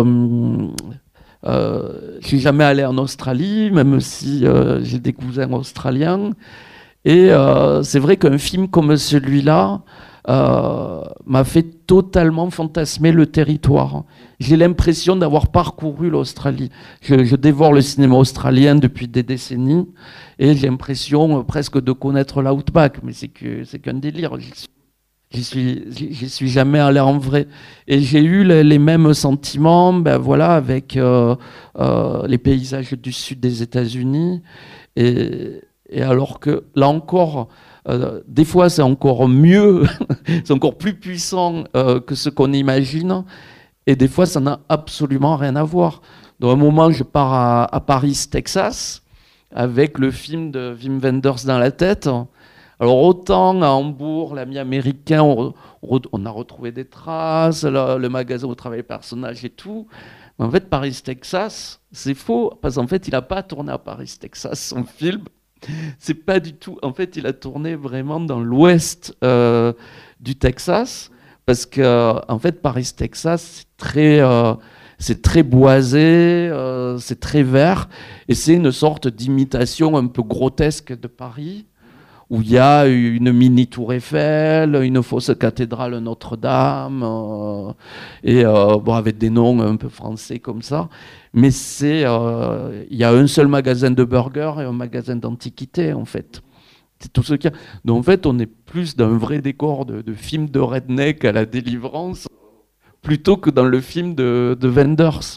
Euh, je suis jamais allé en Australie, même si euh, j'ai des cousins australiens. Et euh, c'est vrai qu'un film comme celui-là euh, m'a fait totalement fantasmer le territoire. J'ai l'impression d'avoir parcouru l'Australie. Je, je dévore le cinéma australien depuis des décennies et j'ai l'impression euh, presque de connaître l'Outback, mais c'est que c'est qu'un délire. J'y suis, j'y suis jamais allé en vrai. Et j'ai eu les, les mêmes sentiments, ben voilà, avec euh, euh, les paysages du sud des États-Unis. Et, et alors que là encore, euh, des fois c'est encore mieux, c'est encore plus puissant euh, que ce qu'on imagine. Et des fois ça n'a absolument rien à voir. Dans un moment, je pars à, à Paris, Texas, avec le film de Wim Wenders dans la tête. Alors autant à Hambourg, l'ami américain, on, on a retrouvé des traces, le, le magasin où travaillait le personnage et tout. Mais en fait, Paris, Texas, c'est faux, parce qu'en fait, il n'a pas tourné à Paris, Texas, son film. C'est pas du tout. En fait, il a tourné vraiment dans l'ouest euh, du Texas, parce que en fait, Paris, Texas, c'est très, euh, c'est très boisé, euh, c'est très vert, et c'est une sorte d'imitation un peu grotesque de Paris, où il y a une mini tour Eiffel, une fausse cathédrale Notre-Dame, euh, et euh, bon, avec des noms un peu français comme ça. Mais c'est, euh, il y a un seul magasin de burgers et un magasin d'antiquités, en fait. C'est tout ce qu'il y a. Donc en fait, on est plus dans un vrai décor de, de film de redneck à la Délivrance, plutôt que dans le film de, de Wenders.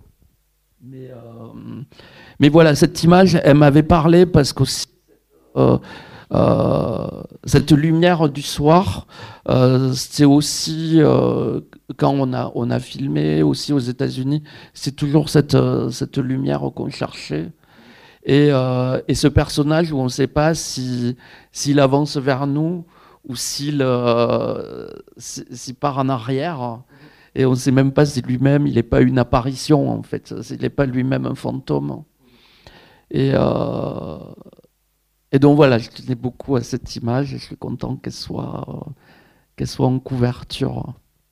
Mais, euh, mais voilà, cette image, elle m'avait parlé parce qu'aussi... Euh, Euh, cette lumière du soir, euh, c'est aussi euh, quand on a, on a filmé aussi aux États-Unis, c'est toujours cette, euh, cette lumière qu'on cherchait. Et, euh, et ce personnage où on ne sait pas si, s'il avance vers nous ou s'il, euh, s'il part en arrière. Et on ne sait même pas si lui-même, il n'est pas une apparition en fait, il n'est pas lui-même un fantôme. Et euh, Et donc voilà, je tenais beaucoup à cette image et je suis content qu'elle soit, euh, qu'elle soit en couverture.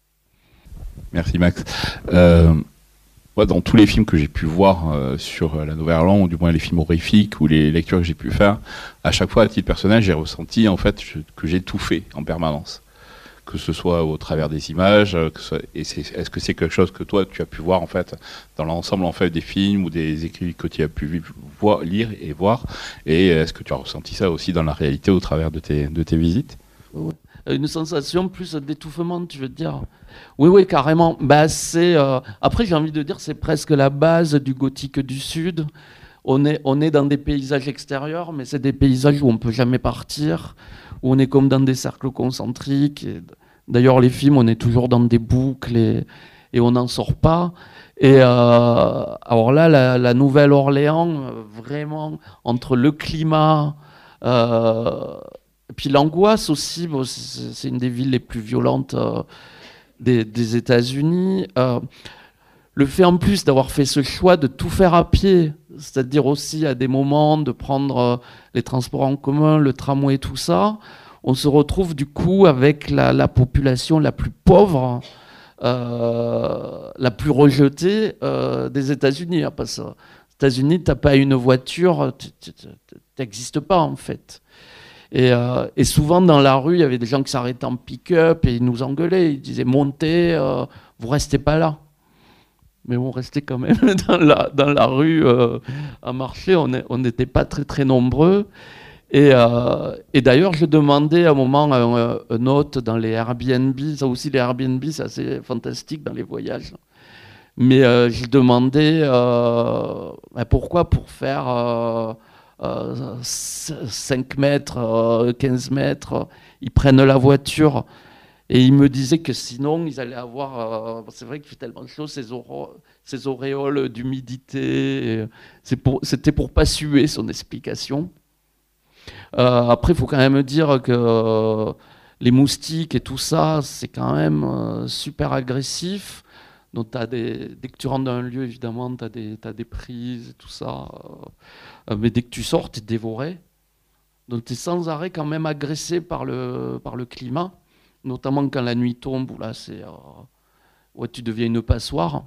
Merci Max. Euh, moi, dans tous les films que j'ai pu voir euh, sur la Nouvelle-Irlande, ou du moins les films horrifiques ou les lectures que j'ai pu faire, à chaque fois, à titre personnel, j'ai ressenti en fait je, que j'étouffais en permanence. que ce soit au travers des images, que ce soit, et c'est, est-ce que c'est quelque chose que toi tu as pu voir en fait dans l'ensemble en fait des films ou des écrits que tu as pu vivre, voir, lire et voir, et est-ce que tu as ressenti ça aussi dans la réalité au travers de tes, de tes visites? Une sensation plus d'étouffement, tu veux dire? Oui, oui, carrément. Bah, c'est, euh... Après, j'ai envie de dire, c'est presque la base du gothique du Sud. On est, on est dans des paysages extérieurs, mais c'est des paysages où on ne peut jamais partir, où on est comme dans des cercles concentriques. Et d'ailleurs, les films, on est toujours dans des boucles et, et on n'en sort pas. Et euh, alors là, la, la Nouvelle-Orléans, vraiment, entre le climat, euh, et puis l'angoisse aussi, bon, c'est, c'est une des villes les plus violentes euh, des, des États-Unis. Euh, le fait en plus d'avoir fait ce choix de tout faire à pied, c'est-à-dire aussi à des moments de prendre euh, les transports en commun, le tramway, tout ça, on se retrouve du coup avec la, la population la plus pauvre, euh, la plus rejetée euh, des États-Unis. Ah, parce aux États-Unis, tu n'as pas une voiture, tu n'existes pas en fait. Et, euh, et souvent dans la rue, il y avait des gens qui s'arrêtaient en pick-up et ils nous engueulaient. Ils disaient montez, euh, vous restez pas là. Mais on restait quand même dans la, dans la rue euh, à marcher. On n'était pas très très nombreux. Et, euh, et d'ailleurs, je demandais à un moment à un, un hôte dans les Airbnb. Ça aussi, les Airbnb, c'est assez fantastique dans les voyages. Mais euh, je demandais euh, ben pourquoi pour faire euh, euh, cinq mètres, euh, quinze mètres, ils prennent la voiture. Et il me disait que sinon, ils allaient avoir... Euh, c'est vrai qu'il fait tellement chaud, ces, oro- ces auréoles d'humidité. C'est pour, c'était pour pas suer, son explication. Euh, après, il faut quand même dire que euh, les moustiques et tout ça, c'est quand même euh, super agressif. Donc, t'as des, dès que tu rentres dans un lieu, évidemment, tu as des, t'as des prises et tout ça. Euh, mais dès que tu sors, tu es dévoré. Donc, tu es sans arrêt quand même agressé par le, par le climat. Notamment quand la nuit tombe, où là, c'est, euh, ouais, tu deviens une passoire.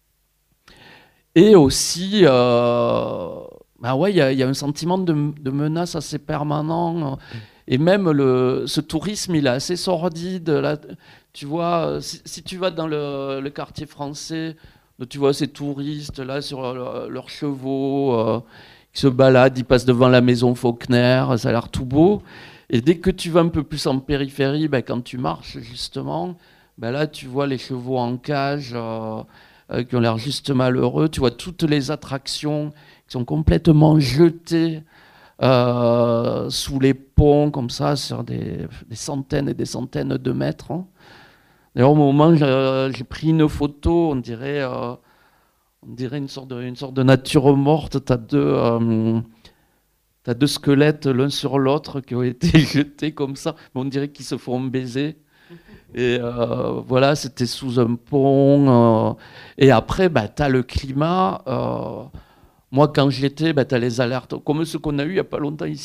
Et aussi, euh, bah ouais, il y, y a un sentiment de, de menace assez permanent. Et même le, ce tourisme, il est assez sordide. Là, tu vois, si, si tu vas dans le, le quartier français, tu vois ces touristes là sur leur, leurs chevaux euh, qui se baladent, ils passent devant la maison Faulkner, ça a l'air tout beau. Et dès que tu vas un peu plus en périphérie, ben, quand tu marches justement, ben là tu vois les chevaux en cage euh, euh, qui ont l'air juste malheureux. Tu vois toutes les attractions qui sont complètement jetées euh, sous les ponts comme ça sur des, des centaines et des centaines de mètres. Hein. D'ailleurs au moment où j'ai, j'ai pris une photo, on dirait, euh, on dirait une sorte de, une sorte de nature morte. T'as deux... Euh, T'as deux squelettes l'un sur l'autre qui ont été jetés comme ça, on dirait qu'ils se font baiser. Et euh, voilà, c'était sous un pont. Euh, et après, bah, t'as le climat. Euh, moi, quand j'y étais, bah, t'as les alertes, comme ce qu'on a eu il n'y a pas longtemps ici.